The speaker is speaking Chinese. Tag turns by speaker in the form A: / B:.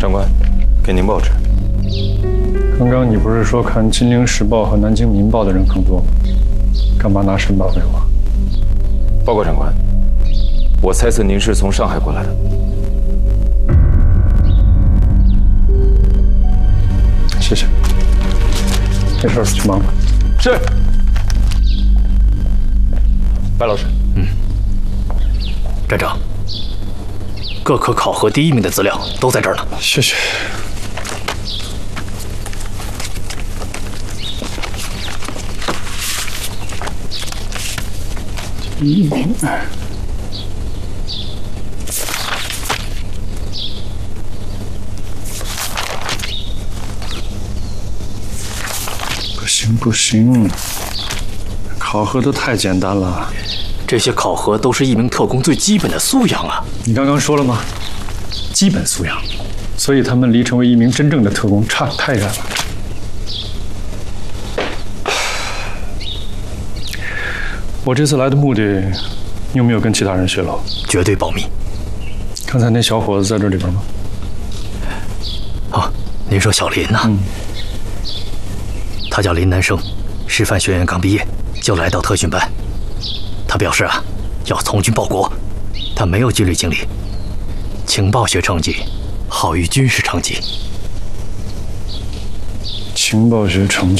A: 长官，给您报纸。
B: 刚刚你不是说看《金陵时报》和《南京民报》的人更多吗？干嘛拿申报给我？
A: 报告长官，我猜测您是从上海过来的。
B: 谢谢。没事，去忙吧。
A: 是。白老师。
C: 站长，各科考核第1名的资料都在这儿呢。
B: 谢谢。第1名。不行，考核都太简单了。
C: 这些考核都是1名特工最基本的素养啊！
B: 你刚刚说了吗？基本素养，所以他们离成为1名真正的特工差太远了。我这次来的目的，你有没有跟其他人泄露？
C: 绝对保密。
B: 刚才那小伙子在这里边吗？
C: 啊，您说小林呐？他叫林南生，师范学院刚毕业就来到特训班。他表示啊，要从军报国。他没有军旅经历，情报学成绩好于军事成绩。
B: 情报学成绩。